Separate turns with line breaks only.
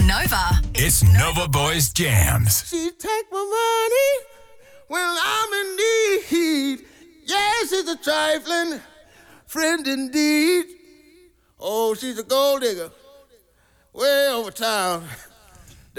Nova.
It's Nova Boys Jams.
She take my money when I'm in need. Yes, she's a trifling friend indeed. Oh, she's a gold digger way over town.